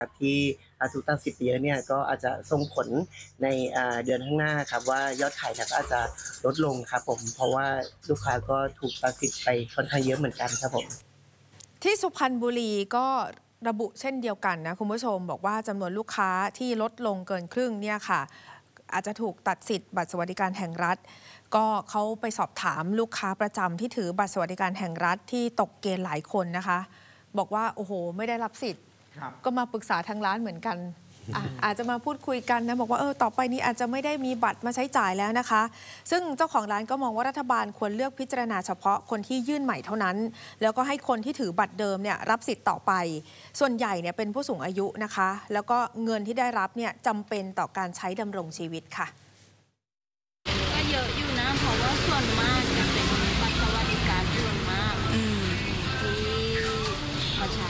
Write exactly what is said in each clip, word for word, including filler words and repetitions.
ที่ถูกตัดสิทธิ์เยอะเนี่ยก็อาจจะส่งผลในเดือนข้างหน้าครับว่ายอดขายก็อาจจะลดลงครับผมเพราะว่าลูกค้าก็ถูกตัดสิทธิ์ไปค่อนข้างเยอะเหมือนกันครับผมที่สุพรรณบุรีก็ระบุเช่นเดียวกันนะคุณผู้ชมบอกว่าจำนวนลูกค้าที่ลดลงเกินครึ่งเนี่ยค่ะอาจจะถูกตัดสิทธิ์บัตรสวัสดิการแห่งรัฐก็เขาไปสอบถามลูกค้าประจำที่ถือบัตรสวัสดิการแห่งรัฐที่ตกเกณฑ์หลายคนนะคะบอกว่าโอ้โหไม่ได้รับสิทธิ์ก็มาปรึกษาทางร้านเหมือนกัน อ่ะอาจจะมาพูดคุยกันนะบอกว่าเออต่อไปนี้อาจจะไม่ได้มีบัตรมาใช้จ่ายแล้วนะคะซึ่งเจ้าของร้านก็มองว่ารัฐบาลควรเลือกพิจารณาเฉพาะคนที่ยื่นใหม่เท่านั้นแล้วก็ให้คนที่ถือบัตรเดิมเนี่ยรับสิทธิ์ต่อไปส่วนใหญ่เนี่ยเป็นผู้สูงอายุนะคะแล้วก็เงินที่ได้รับเนี่ยจำเป็นต่อการใช้ดำรงชีวิตค่ะก็เยอะอยู่นะเพราะว่าส่วนมากจะเป็นบัตรสวัสดิการส่วนมากที่เขาใช้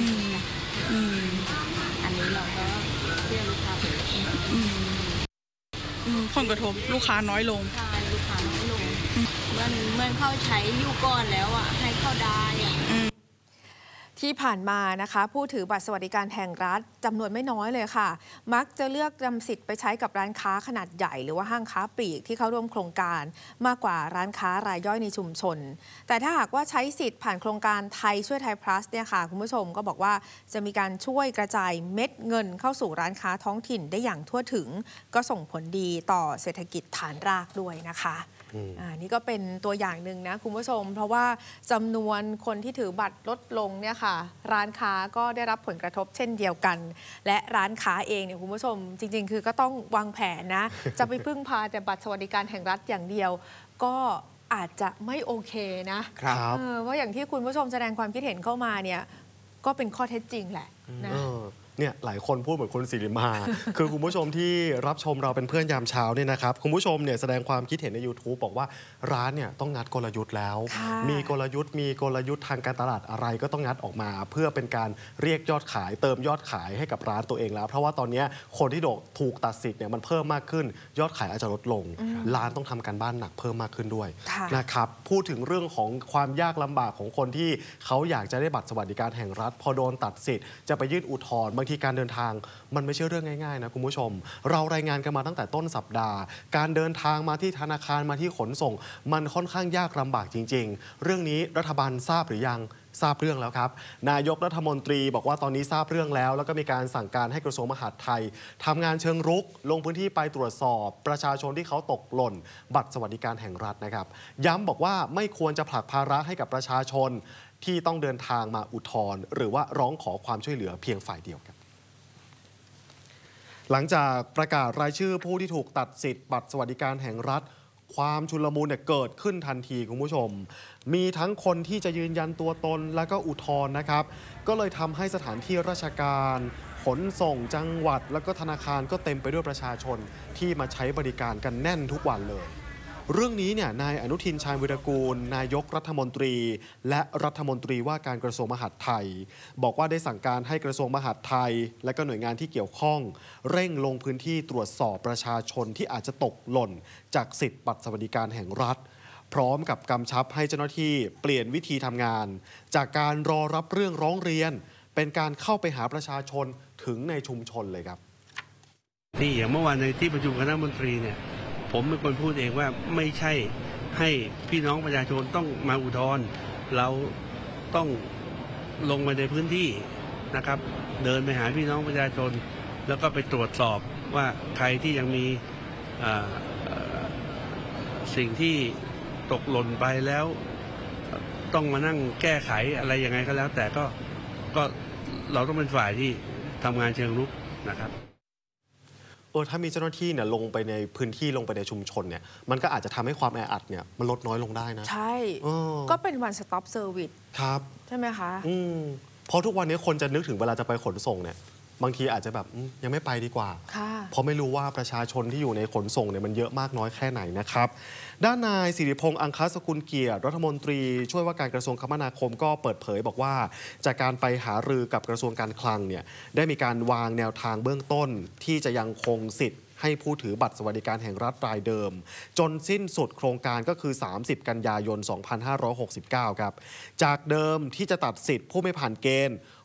อันนี้เราก็เชื่อลูกค้าไปผลกระทบลูกค้าน้อยลงใช่ลูกค้าน้อยลงเมื่อเมื่อเข้าใช้อยู่ก่อนแล้วอ่ะให้เข้าได้อ่ะที่ผ่านมานะคะผู้ถือบัตรสวัสดิการแห่งรัฐจำนวนไม่น้อยเลยค่ะมักจะเลือกนำสิทธิ์ไปใช้กับร้านค้าขนาดใหญ่หรือว่าห้างค้าปลีกที่เข้าร่วมโครงการมากกว่าร้านค้ารายย่อยในชุมชนแต่ถ้าหากว่าใช้สิทธิ์ผ่านโครงการไทยช่วยไทย plus เนี่ยค่ะคุณผู้ชมก็บอกว่าจะมีการช่วยกระจายเม็ดเงินเข้าสู่ร้านค้าท้องถิ่นได้อย่างทั่วถึงก็ส่งผลดีต่อเศรษฐกิจฐานรากด้วยนะคะอ่านี่ก็เป็นตัวอย่างหนึ่งนะคุณผู้ชมเพราะว่าจำนวนคนที่ถือบัตรลดลงเนี่ยค่ะร้านค้าก็ได้รับผลกระทบเช่นเดียวกันและร้านค้าเองเนี่ยคุณผู้ชมจริงๆคือก็ต้องวางแผนนะ จะไปพึ่งพาแต่บัตรสวัสดิการแห่งรัฐอย่างเดียวก็อาจจะไม่โอเคนะครับเออว่าอย่างที่คุณผู้ชมแสดงความคิดเห็นเข้ามาเนี่ยก็เป็นข้อเท็จจริงแหละนะเนี่ยหลายคนพูดเหมือนคุณศิริมา คือคุณผู้ชมที่รับชมเราเป็นเพื่อนยามเช้าเนี่ยนะครับคุณผู้ชมเนี่ยแสดงความคิดเห็นใน ยูทูบ บอกว่าร้านเนี่ยต้องงัดกลยุทธ์แล้วมีกลยุทธ์มีกลยุทธ์ทางการตลาดอะไรก็ต้องงัดออกมาเพื่อเป็นการเรียกยอดขายเติมยอดขายให้กับร้านตัวเองแล้วเพราะว่าตอนนี้คนที่ถูกตัดสิทธิ์เนี่ยมันเพิ่มมากขึ้นยอดขายอาจจะลดลงร้านต้องทำการบ้านหนักเพิ่มมากขึ้นด้วยนะครับพูดถึงเรื่องของความยากลำบากของคนที่เขาอยากจะได้บัตรสวัสดิการแห่งรัฐพอโดนตัดสิทธิ์จะไปยื่นอุทธรณ์บางทีการเดินทางมันไม่ใช่เรื่องง่ายๆนะคุณผู้ชมเรารายงานกันมาตั้งแต่ต้นสัปดาห์การเดินทางมาที่ธนาคารมาที่ขนส่งมันค่อนข้างยากลำบากจริงๆเรื่องนี้รัฐบาลทราบหรือยังทราบเรื่องแล้วครับนายกรัฐมนตรีบอกว่าตอนนี้ทราบเรื่องแล้วแล้วก็มีการสั่งการให้กระทรวงมหาดไทยทำงานเชิงรุกลงพื้นที่ไปตรวจสอบประชาชนที่เขาตกหล่นบัตรสวัสดิการแห่งรัฐนะครับย้ำบอกว่าไม่ควรจะผลักภาระให้กับประชาชนที่ต้องเดินทางมาอุทธรณ์หรือว่าร้องขอความช่วยเหลือเพียงฝ่ายเดียวครับหลังจากประกาศรายชื่อผู้ที่ถูกตัดสิทธิ์บัตรสวัสดิการแห่งรัฐความชุลมุนเนี่ยเกิดขึ้นทันทีคุณผู้ชมมีทั้งคนที่จะยืนยันตัวตนและก็อุทธรณ์นะครับก็เลยทำให้สถานที่ราชการขนส่งจังหวัดแล้วก็ธนาคารก็เต็มไปด้วยประชาชนที่มาใช้บริการกันแน่นทุกวันเลยเรื่องนี้เนี่ยนายอนุทินชาญวิรากูลนายกรัฐมนตรีและรัฐมนตรีว่าการกระทรวงมหาดไทยบอกว่าได้สั่งการให้กระทรวงมหาดไทยและก็หน่วยงานที่เกี่ยวข้องเร่งลงพื้นที่ตรวจสอบประชาชนที่อาจจะตกหล่นจากสิทธิบัตรสวัสดิการแห่งรัฐพร้อมกับกำชับให้เจ้าหน้าที่เปลี่ยนวิธีทำงานจากการรอรับเรื่องร้องเรียนเป็นการเข้าไปหาประชาชนถึงในชุมชนเลยครับนี่อย่างเมื่อวานในที่ประชุมคณะมนตรีเนี่ยผมเป็นคนพูดเองว่าไม่ใช่ให้พี่น้องประชาชนต้องมาอุทธรณ์เราต้องลงไปในพื้นที่นะครับเดินไปหาพี่น้องประชาชนแล้วก็ไปตรวจสอบว่าใครที่ยังมีสิ่งที่ตกหล่นไปแล้วต้องมานั่งแก้ไขอะไรยังไงก็แล้วแต่ก็ก็เราต้องเป็นฝ่ายที่ทำงานเชิงรุกนะครับเออถ้ามีเจ้าหน้าที่เนี่ยลงไปในพื้นที่ลงไปในชุมชนเนี่ยมันก็อาจจะทำให้ความแออัดเนี่ยมันลดน้อยลงได้นะใช่ก็เป็น one stop service ครับใช่ไหมคะอืมเพราะทุกวันนี้คนจะนึกถึงเวลาจะไปขนส่งเนี่ยบางทีอาจจะแบบยังไม่ไปดีกว่าเพราะไม่รู้ว่าประชาชนที่อยู่ในขนส่งเนี่ยมันเยอะมากน้อยแค่ไหนนะครับด้านนายสิริพงษ์อังคสกุลเกียรติรัฐมนตรีช่วยว่าการกระทรวงคมนาคมก็เปิดเผยบอกว่าจากการไปหารือกับกระทรวงการคลังเนี่ยได้มีการวางแนวทางเบื้องต้นที่จะยังคงสิทธิ์ให้ผู้ถือบัตรสวัสดิการแห่งรัฐรายเดิมจนสิ้นสุดโครงการก็คือสามสิบกันยายนสองพันห้าร้อยหกสิบเก้าครับจากเดิมที่จะตัดสิทธิ์ผู้ไม่ผ่านเกณฑ์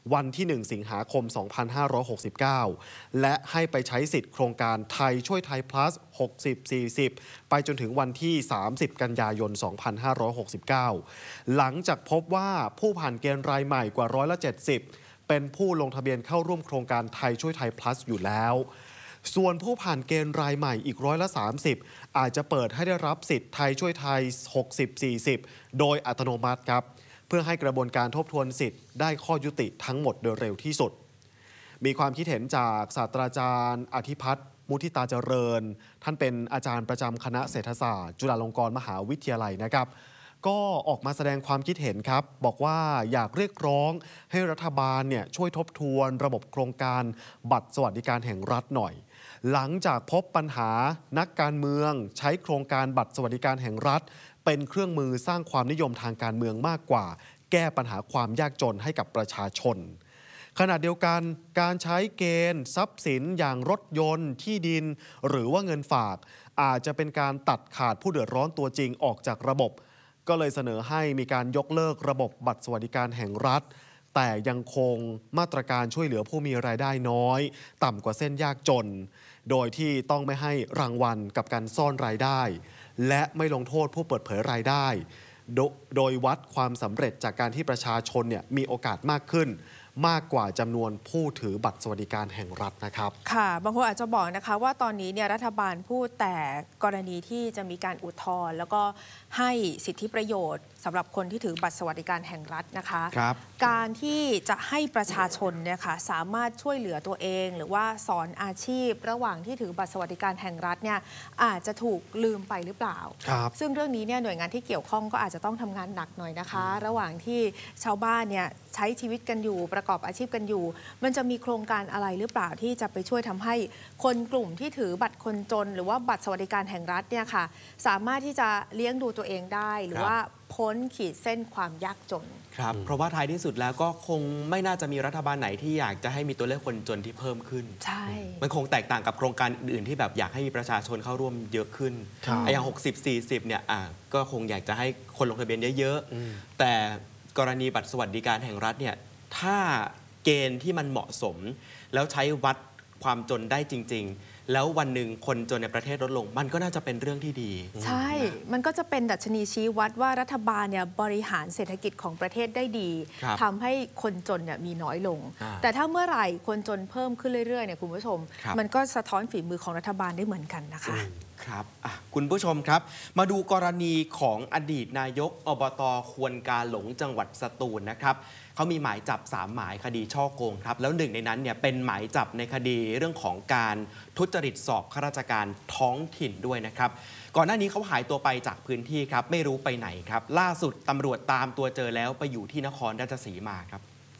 วันที่ หนึ่ง สิงหาคม สองพันห้าร้อยหกสิบเก้า และให้ไปใช้สิทธิ์โครงการไทยช่วยไทย plus หกสิบ สี่สิบ ไปจนถึงวันที่ สามสิบ กันยายน สองพันห้าร้อยหกสิบเก้า หลังจากพบว่าผู้ผ่านเกณฑ์รายใหม่กว่าร้อยละ เจ็ดสิบ เป็นผู้ลงทะเบียนเข้าร่วมโครงการไทยช่วยไทย plus อยู่แล้วส่วนผู้ผ่านเกณฑ์รายใหม่อีกร้อยละ สามสิบ อาจจะเปิดให้ได้รับสิทธิ์ไทยช่วยไทย หกสิบ สี่สิบ โดยอัตโนมัติครับเพื่อให้กระบวนการทบทวนสิทธิ์ได้ข้อยุติทั้งหมดโดยเร็วที่สุดมีความคิดเห็นจากศาสตราจารย์อธิพัฒน์มุทิตาเจริญท่านเป็นอาจารย์ประจำคณะเศรษฐศาสตร์จุฬาลงกรณ์มหาวิทยาลัยนะครับก็ออกมาแสดงความคิดเห็นครับบอกว่าอยากเรียกร้องให้รัฐบาลเนี่ยช่วยทบทวนระบบโครงการบัตรสวัสดิการแห่งรัฐหน่อยหลังจากพบปัญหานักการเมืองใช้โครงการบัตรสวัสดิการแห่งรัฐเป็นเครื่องมือสร้างความนิยมทางการเมืองมากกว่าแก้ปัญหาความยากจนให้กับประชาชนขณะเดียวกันการใช้เกณฑ์ทรัพย์สินอย่างรถยนต์ที่ดินหรือว่าเงินฝากอาจจะเป็นการตัดขาดผู้เดือดร้อนตัวจริงออกจากระบบก็เลยเสนอให้มีการยกเลิกระบบบัตรสวัสดิการแห่งรัฐแต่ยังคงมาตรการช่วยเหลือผู้มีรายได้น้อยต่ำกว่าเส้นยากจนโดยที่ต้องไม่ให้รางวัลกับการซ่อนรายได้และไม่ลงโทษผู้เปิดเผยรายได้โด, โดยวัดความสำเร็จจากการที่ประชาชนเนี่ยมีโอกาสมากขึ้นมากกว่าจำนวนผู้ถือบัตรสวัสดิการแห่งรัฐนะครับค่ะบางคนอาจจะบอกนะคะว่าตอนนี้เนี่ยรัฐบาลพูดแต่กรณีที่จะมีการอุทธรณ์แล้วก็ให้สิทธิประโยชน์สำหรับคนที่ถือบัตรสวัสดิการแห่งรัฐนะคะครับการที่จะให้ประชาชนเนี่ยค่ะสามารถช่วยเหลือตัวเองหรือว่าสอนอาชีพระหว่างที่ถือบัตรสวัสดิการแห่งรัฐเนี่ยอาจจะถูกลืมไปหรือเปล่าครับซึ่งเรื่องนี้เนี่ยหน่วยงานที่เกี่ยวข้องก็อาจจะต้องทำงานหนักหน่อยนะคะระหว่างที่ชาวบ้านเนี่ยใช้ชีวิตกันอยู่ประกอบอาชีพกันอยู่มันจะมีโครงการอะไรหรือเปล่าที่จะไปช่วยทำให้คนกลุ่มที่ถือบัตรคนจนหรือว่าบัตรสวัสดิการแห่งรัฐเนี่ยค่ะสามารถที่จะเลี้ยงดูตัวเองได้หรือว่าพ้นขีดเส้นความยากจนครับเพราะว่าท้ายที่สุดแล้วก็คงไม่น่าจะมีรัฐบาลไหนที่อยากจะให้มีตัวเลขคนจนที่เพิ่มขึ้นใช่มันคงแตกต่างกับโครงการอื่นๆที่แบบอยากให้มีประชาชนเข้าร่วมเยอะขึ้นอย่าง หกสิบ สี่สิบ เนี่ยอ่ะก็คงอยากจะให้คนลงทะเบียนเยอะๆแต่กรณีบัตรสวัสดิการแห่งรัฐเนี่ยถ้าเกณฑ์ที่มันเหมาะสมแล้วใช้วัดความจนได้จริงๆแล้ววันหนึ่งคนจนในประเทศลดลงมันก็น่าจะเป็นเรื่องที่ดีใช่มันก็จะเป็นดัชนีชี้วัดว่ารัฐบาลเนี่ยบริหารเศรษฐกิจของประเทศได้ดีทำให้คนจนเนี่ยมีน้อยลงแต่ถ้าเมื่อไหร่คนจนเพิ่มขึ้นเรื่อยๆเนี่ยคุณผู้ชมมันก็สะท้อนฝีมือของรัฐบาลได้เหมือนกันนะคะครับคุณผู้ชมครับมาดูกรณีของอดีตนายกอบต.ควนกาหลงจังหวัดสตูลนะครับเขามีหมายจับสามหมายคดีช่อโกงครับแล้วหนึ่งในนั้นเนี่ยเป็นหมายจับในคดีเรื่องของการทุจริตสอบข้าราชการท้องถิ่นด้วยนะครับก่อนหน้านี้เขาหายตัวไปจากพื้นที่ครับไม่รู้ไปไหนครับล่าสุดตำรวจตามตัวเจอแล้วไปอยู่ที่นครราชสีมาครับ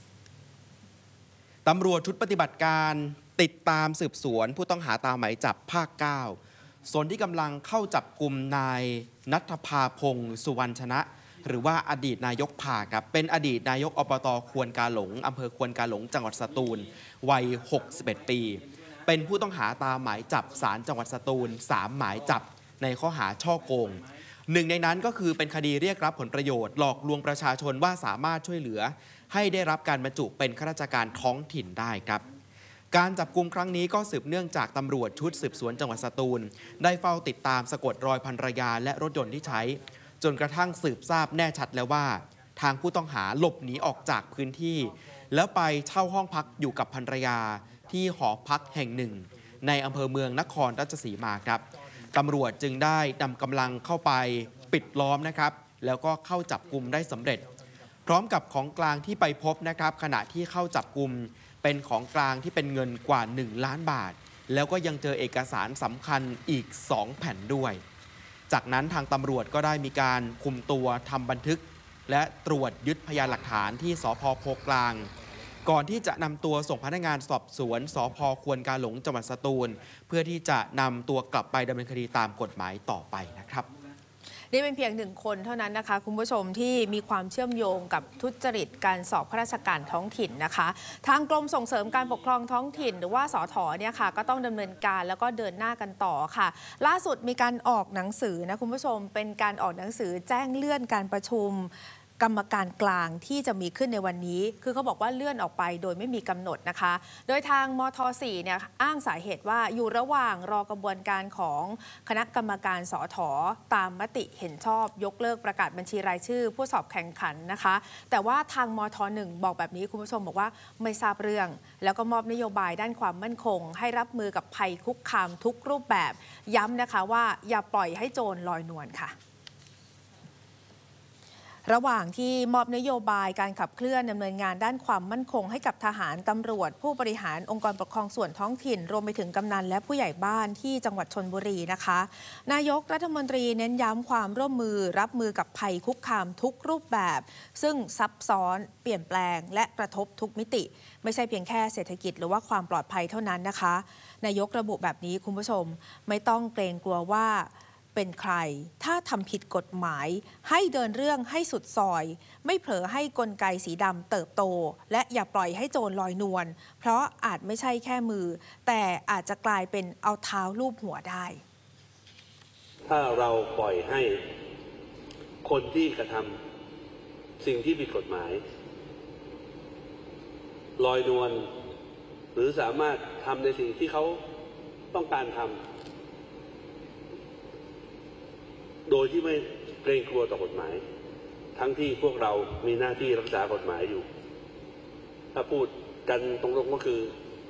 ตำรวจชุดปฏิบัติการติดตามสืบสวนผู้ต้องหาตามหมายจับภาคเก้าส่วนที่กำลังเข้าจับกลุ่มนายณัฐภาพงศ์สุวรรณชนะหรือว่าอดีตนายกภาคครับเป็นอดีตนายกอบต.ควนกาหลงอำเภอควนกาหลงจังหวัดสตูลวัยหกสิบเอ็ดปีเป็นผู้ต้องหาตามหมายจับศาลจังหวัดสตูลสามหมายจับในข้อหาช่อโกงหนึ่งในนั้นก็คือเป็นคดีเรียกรับผลประโยชน์หลอกลวงประชาชนว่าสามารถช่วยเหลือให้ได้รับการบรรจุเป็นข้าราชการท้องถิ่นได้ครับการจับกุมครั้งนี้ก็สืบเนื่องจากตำรวจชุดสืบสวนจังหวัดสตูลได้เฝ้าติดตามสะกดรอยภรรยาและรถยนต์ที่ใช้จนกระทั่งสืบทราบแน่ชัดแล้วว่าทางผู้ต้องหาหลบหนีออกจากพื้นที่แล้วไปเช่าห้องพักอยู่กับภรรยาที่หอพักแห่งหนึ่งในอำเภอเมืองนครราชสีมาครับตำรวจจึงได้นำกำลังเข้าไปปิดล้อมนะครับแล้วก็เข้าจับกุมได้สำเร็จพร้อมกับของกลางที่ไปพบนะครับขณะที่เข้าจับกุมเป็นของกลางที่เป็นเงินกว่าหนึ่งล้านบาทแล้วก็ยังเจอเอกสารสำคัญอีกสองแผ่นด้วยจากนั้นทางตำรวจก็ได้มีการคุมตัวทำบันทึกและตรวจยึดพยานหลักฐานที่สภ.โพกลางก่อนที่จะนำตัวส่งพนักงานสอบสวนสภ.ควนกาหลงจังหวัดสตูลเพื่อที่จะนำตัวกลับไปดำเนินคดีตามกฎหมายต่อไปนะครับนี่เป็นเพียงหนึ่งคนเท่านั้นนะคะคุณผู้ชมที่มีความเชื่อมโยงกับทุจริตการสอบข้าราชการท้องถิ่นนะคะทางกรมส่งเสริมการปกครองท้องถิ่นหรือว่าสถ.เนี่ยค่ะก็ต้องดำเนินการแล้วก็เดินหน้ากันต่อค่ะล่าสุดมีการออกหนังสือนะคุณผู้ชมเป็นการออกหนังสือแจ้งเลื่อนการประชุมกรรมการกลางที่จะมีขึ้นในวันนี้คือเขาบอกว่าเลื่อนออกไปโดยไม่มีกำหนดนะคะโดยทางมท.สี่เนี่ยอ้างสาเหตุว่าอยู่ระหว่างรอกระบวนการของคณะกรรมการสถ.ตามมติเห็นชอบยกเลิกประกาศบัญชีรายชื่อผู้สอบแข่งขันนะคะแต่ว่าทางมท.หนึ่งบอกแบบนี้คุณผู้ชมบอกว่าไม่ทราบเรื่องแล้วก็มอบนโยบายด้านความมั่นคงให้รับมือกับภัยคุกคามทุกรูปแบบย้ำนะคะว่าอย่าปล่อยให้โจรลอยนวลค่ะระหว่างที่มอบนโยบายการขับเคลื่อนดำเนินงานด้านความมั่นคงให้กับทหารตำรวจผู้บริหารองค์กรปกครองส่วนท้องถิ่นรวมไปถึงกำนันและผู้ใหญ่บ้านที่จังหวัดชลบุรีนะคะนายกรัฐมนตรีเน้นย้ำความร่วมมือรับมือกับภัยคุกคามทุกรูปแบบซึ่งซับซ้อนเปลี่ยนแปลงและกระทบทุกมิติไม่ใช่เพียงแค่เศรษฐกิจหรือว่าความปลอดภัยเท่านั้นนะคะนายกระบุแบบนี้คุณผู้ชมไม่ต้องเกรงกลัวว่าเป็นใครถ้าทำผิดกฎหมายให้เดินเรื่องให้สุดซอยไม่เผลอให้กลไกสีดำเติบโตและอย่าปล่อยให้โจรลอยนวลเพราะอาจไม่ใช่แค่มือแต่อาจจะกลายเป็นเอาเท้าลูบหัวได้ถ้าเราปล่อยให้คนที่กระทำสิ่งที่ผิดกฎหมายลอยนวลหรือสามารถทำในสิ่งที่เขาต้องการทำโดยที่ไม่เกรงกลัวต่อกฎหมายทั้งที่พวกเรามีหน้าที่รักษากฎหมายอยู่ถ้าพูดกันตรงๆก็คือ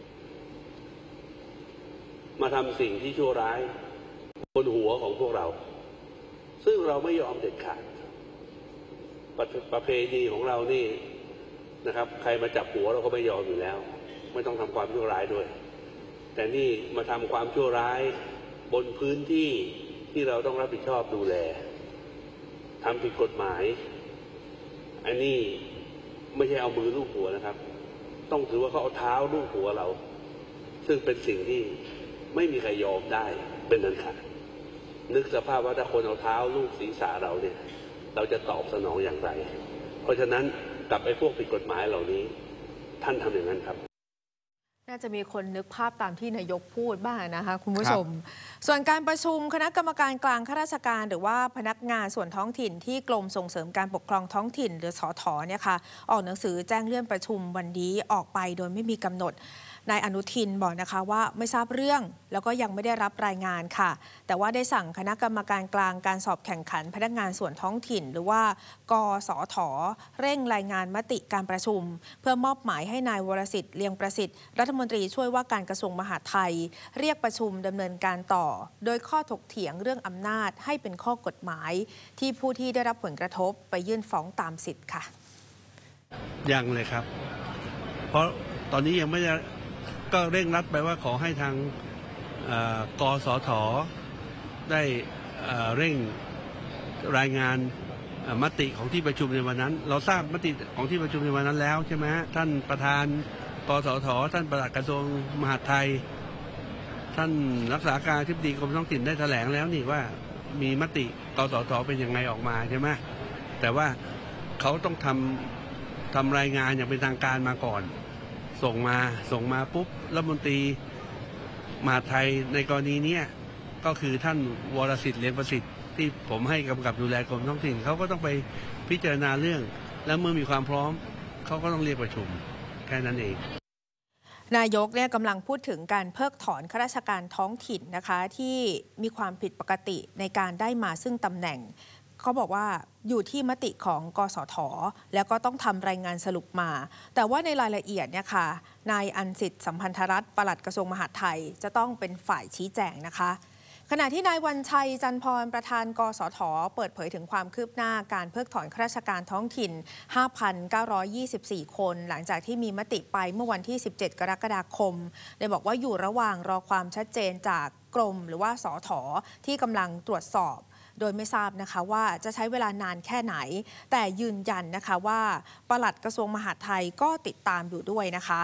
มาทำสิ่งที่ชั่วร้ายบนหัวของพวกเราซึ่งเราไม่ยอมเด็ดขาดประประเพณีของเรานี่นะครับใครมาจับหัวเราก็ไม่ยอมอยู่แล้วไม่ต้องทำความชั่วร้ายด้วยแต่นี่มาทำความชั่วร้ายบนพื้นที่ที่เราต้องรับผิดชอบดูแลทำผิดกฎหมายอันนี้ไม่ใช่เอามือลูบหัวนะครับต้องถือว่าเขาเอาเท้าลูบหัวเราซึ่งเป็นสิ่งที่ไม่มีใครยอมได้เป็นอันขาดนึกสภาพว่าถ้าคนเอาเท้าลูบศีรษะเราเนี่ยเราจะตอบสนองอย่างไรเพราะฉะนั้นกับไอ้พวกผิดกฎหมายเหล่านี้ท่านทำอย่างนั้นครับน่าจะมีคนนึกภาพตามที่นายกพูดบ้างนะคะคุณผู้ชมส่วนการประชุมคณะกรรมการกลางข้าราชการหรือว่าพนักงานส่วนท้องถิ่นที่กรมส่งเสริมการปกครองท้องถิ่นหรือสถ.เนี่ยค่ะออกหนังสือแจ้งเลื่อนประชุมวันนี้ออกไปโดยไม่มีกำหนดนายอนุทินบอกนะคะว่าไม่ทราบเรื่องแล้วก็ยังไม่ได้รับรายงานค่ะแต่ว่าได้สั่งคณะกรรมการกลางการสอบแข่งขันพนักงานส่วนท้องถิ่นหรือว่ากสถ.เร่งรายงานมติการประชุมเพื่อมอบหมายให้นายวรสิทธิ์เลียงประสิทธิ์รัฐมนตรีช่วยว่าการกระทรวงมหาดไทยเรียกประชุมดำเนินการต่อโดยข้อถกเถียงเรื่องอำนาจให้เป็นข้อกฎหมายที่ผู้ที่ได้รับผลกระทบไปยื่นฟ้องตามสิทธิ์ค่ะยังเลยครับเพราะตอนนี้ยังไม่ได้ก็เร่งรัดไปว่าขอให้ทางกสทได้เร่งรายงานมติของที่ประชุมในวันนั้นเราทราบมติของที่ประชุมในวันนั้นแล้วใช่ไหมฮะท่านประธานกสทท่านปลัดกระทรวงมหาดไทยท่านรักษาการอธิบดีกรมท้องถิ่นได้แถลงแล้วนี่ว่ามีมติกสทเป็นยังไงออกมาใช่ไหมแต่ว่าเขาต้องทำทำรายงานอย่างเป็นทางการมาก่อนส่งมาส่งมาปุ๊บรัฐมนตรีมหาดไทยในกรณีนี้ก็คือท่านวรสิทธิ์เลียงประสิทธิ์ที่ผมให้กำกับดูแลกรมท้องถิ่นเขาก็ต้องไปพิจารณาเรื่องแล้วเมื่อมีความพร้อมเขาก็ต้องเรียกประชุมแค่นั้นเองนายกเนี่ยกำลังพูดถึงการเพิกถอนข้าราชการท้องถิ่นนะคะที่มีความผิดปกติในการได้มาซึ่งตำแหน่งเขาบอกว่าอยู่ที่มติของกสทแล้วก็ต้องทำรายงานสรุปมาแต่ว่าในรายละเอียดเนี่ยค่ะนายอันสิทธิ์สัมพันธรัตน์ปลัดกระทรวงมหาดไทยจะต้องเป็นฝ่ายชี้แจงนะคะขณะที่นายวันชัยจันทร์พรประธานกสทเปิดเผยถึงความคืบหน้าการเพิกถอนข้าราชการท้องถิ่น ห้าพันเก้าร้อยยี่สิบสี่ คนหลังจากที่มีมติไปเมื่อวันที่สิบเจ็ดกรกฎาคมได้บอกว่าอยู่ระหว่างรอความชัดเจนจากกรมหรือว่าสทที่กำลังตรวจสอบโดยไม่ทราบนะคะว่าจะใช้เวลานานแค่ไหนแต่ยืนยันนะคะว่าปลัดกระทรวงมหาดไทยก็ติดตามอยู่ด้วยนะคะ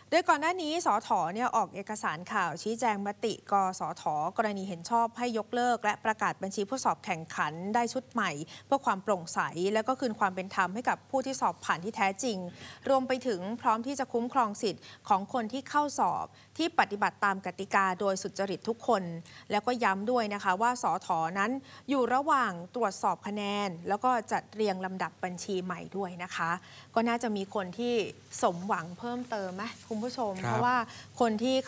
โดยก่อนหน้านี้สถเนี่ยออกเอกสารข่าวชี้แจงมติกสทกรณีเห็นชอบให้ยกเลิกและประกาศบัญชีผู้สอบแข่งขันได้ชุดใหม่เพื่อความโปร่งใสและก็คืนความเป็นธรรมให้กับผู้ที่สอบผ่านที่แท้จริงรวมไปถึงพร้อมที่จะคุ้มครองสิทธิ์ของคนที่เข้าสอบที่ปฏิบัติตามกติกาโดยสุจริตทุกคนแล้วก็ย้ำด้วยนะคะว่าสทนั้นอยู่ระหว่างตรวจสอบคะแนนแล้วก็จัดเรียงลำดับบัญชีใหม่ด้วยนะคะก็น่าจะมีคนที่สมหวังเพิ่มเติมไหมคุณผู้ชมเพราะว่าคนที่